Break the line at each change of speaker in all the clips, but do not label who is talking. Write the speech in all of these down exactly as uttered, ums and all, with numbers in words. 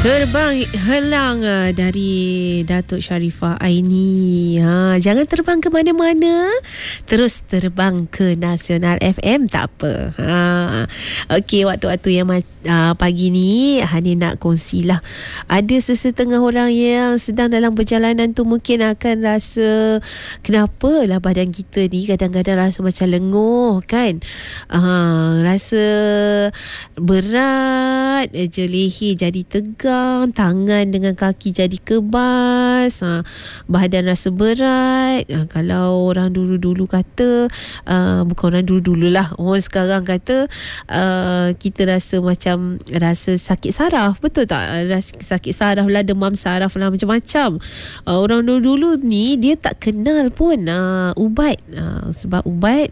Terbang helang uh, dari Datuk Sharifah Aini. Ha, jangan terbang ke mana-mana. Terus terbang ke Nasional F M, tak apa. Ha. Okey, waktu-waktu yang uh, pagi ni Hani nak kongsilah. Ada sesetengah orang yang sedang dalam perjalanan tu mungkin akan rasa kenapa lah badan kita ni kadang-kadang rasa macam lenguh kan. Uh, rasa berat je, leher jadi tegang, tangan dengan kaki jadi kebas, ha, badan rasa berat. Ha, kalau orang dulu-dulu kata, uh, bukan orang dulu-dululah, orang sekarang kata uh, kita rasa macam rasa sakit saraf, betul tak? Rasa sakit saraf lah, demam saraf lah, macam-macam. Uh, orang dulu-dulu ni dia tak kenal pun uh, ubat, uh, sebab ubat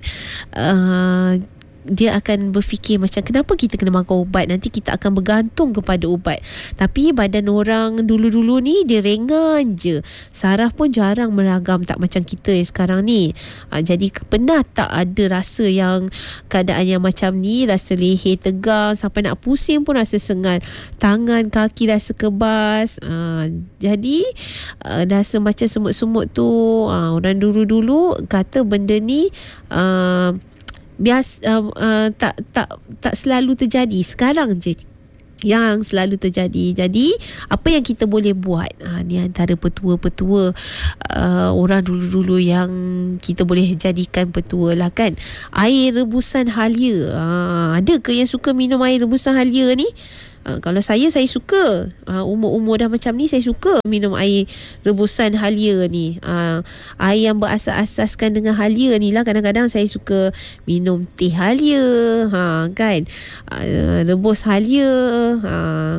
uh, dia akan berfikir macam kenapa kita kena makan ubat, nanti kita akan bergantung kepada ubat. Tapi badan orang dulu-dulu ni dia ringan je, saraf pun jarang meragam, tak macam kita yang sekarang ni. ha, Jadi pernah tak ada rasa yang keadaan yang macam ni, rasa leher tegang sampai nak pusing pun rasa sengal, tangan kaki rasa kebas. ha, Jadi uh, rasa macam semut-semut tu, ha, orang dulu-dulu kata benda ni uh, biasa, uh, uh, tak tak tak selalu terjadi, sekarang je yang selalu terjadi. Jadi apa yang kita boleh buat, ha, ni antara petua-petua uh, orang dulu-dulu yang kita boleh jadikan petua lah kan. Air rebusan halia, ha, ada ke yang suka minum air rebusan halia ni? Ha, kalau saya, saya suka. Ha, umur-umur dah macam ni, saya suka minum air rebusan halia ni. Ha, air yang berasas-asaskan dengan halia ni lah. Kadang-kadang saya suka minum teh halia, ha, kan. Ha, rebus halia. Ha,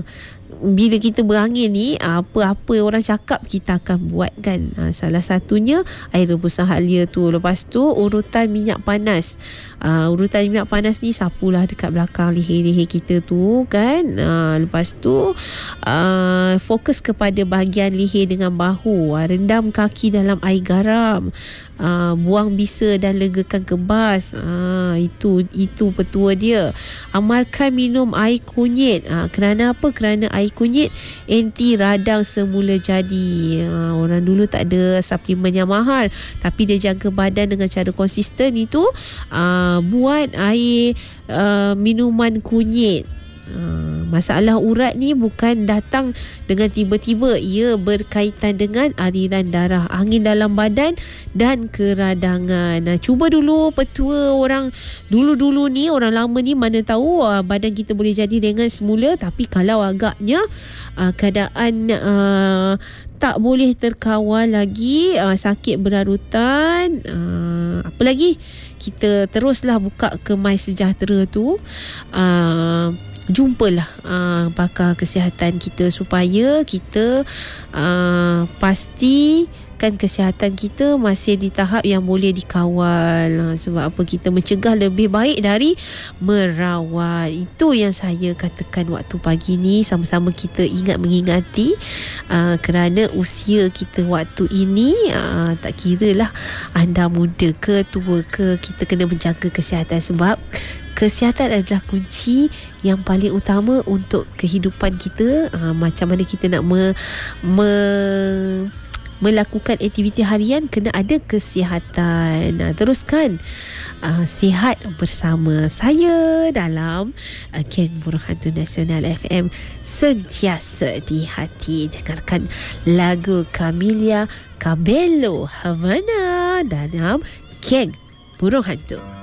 bila kita berangin ni, apa-apa orang cakap kita akan buat kan. Ha, salah satunya air rebusan halia tu. Lepas tu urutan minyak panas. Ha, urutan minyak panas ni sapulah dekat belakang leher-leher kita tu kan. Ha, lepas tu uh, fokus kepada bahagian leher dengan bahu. Ha, rendam kaki dalam air garam. Uh, buang bisa dan legakan kebas. Ha, itu itu petua dia. Amalkan minum air kunyit. Ha, kerana apa? Kerana air kunyit anti radang semula jadi. Ha, orang dulu tak ada suplemen yang mahal, tapi dia jaga badan dengan cara konsisten itu. Uh, buat air uh, minuman kunyit. Uh, masalah urat ni bukan datang dengan tiba-tiba, ia berkaitan dengan aliran darah, angin dalam badan dan keradangan. Uh, cuba dulu petua orang dulu-dulu ni, orang lama ni, mana tahu uh, badan kita boleh jadi ringan semula. Tapi kalau agaknya uh, keadaan uh, tak boleh terkawal lagi, uh, sakit berarutan, uh, apa lagi, kita teruslah buka ke My Sejahtera tu. uh, Jumpalah uh, pakar kesihatan kita supaya kita uh, pastikan kesihatan kita masih di tahap yang boleh dikawal. Uh, sebab apa? Kita mencegah lebih baik dari merawat. Itu yang saya katakan waktu pagi ni. Sama-sama kita ingat mengingati, uh, kerana usia kita waktu ini, uh, tak kira lah anda muda ke tua ke, kita kena menjaga kesihatan. Sebab kesihatan adalah kunci yang paling utama untuk kehidupan kita. Ha, macam mana kita nak me, me, melakukan aktiviti harian, kena ada kesihatan. Ha, teruskan uh, sihat bersama saya dalam uh, Ken Burhantu Nasional F M, sentiasa di hati. Dengarkan lagu Camila Cabello Havana dalam Ken Burhantu.